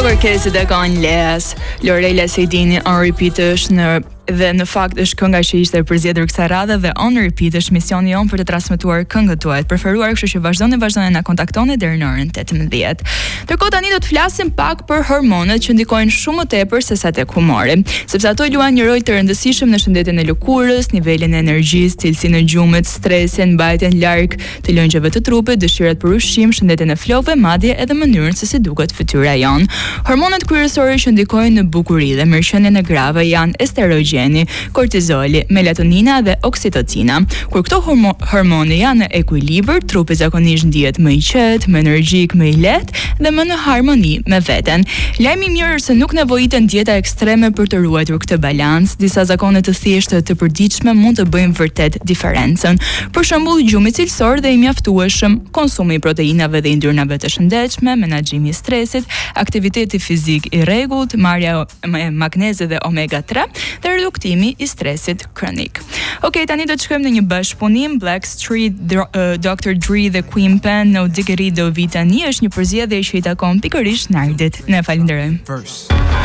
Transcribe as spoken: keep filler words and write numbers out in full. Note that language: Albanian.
Kjo kërkesë e ka një les, Lorela Sejdini on repeat është në dhe në fakt është kënga që ishte përzgjedhur kësaj radhe dhe on repeat është misioni jon për të transmetuar këngët tuaja të preferuar, kështu që vazhdoni vazhdoni na kontaktoni deri në orën tetëmbëdhjetë. Ndërkohë tani do të flasim pak për hormonet që ndikojnë shumë më tepër se sa tek humori, sepse ato luajnë një rol të rëndësishëm në shëndetin e lëkurës, nivelin e energjisë, cilësinë e gjumit, stresin, mbajtjen larg të lëngjeve të trupit, dëshirat për ushqim, shëndetin e flokëve, madje edhe mënyrën se si duket fytyra jon. Hormonet kryesorë që ndikojnë në bukuri dhe mirëqenien e grave janë estrogeni, kortizoli, melatonina dhe oksitocina. Kur këto hormo hormone janë në ekuilibër, trupi zakonisht ndihet më i qetë, më energjik, më i lehtë dhe më në harmoni me veten. Lajmi i mirë është se nuk nevojiten dieta ekstreme për të ruajtur këtë balancë. Disa zakone të thjeshta të përditshme mund të bëjnë vërtet diferencën. Për shembull, gjumi cilësor dhe i mjaftueshëm, konsumi i proteinave dhe i yndyrnave të shëndetshme, menaxhimi i stresit, aktiviteti fizik i rregullt, marrja e magnezit dhe omega tre dhe reduktimi i stresit kronik. Okej, tani do të shkojmë në një bashkëpunim. Blackstreet, uh, doktor Dre dhe Queen Pen, No Diggity Do Vita Ni është një përzgjedhje që i takon pikërisht Nardit. Ne falenderojmë.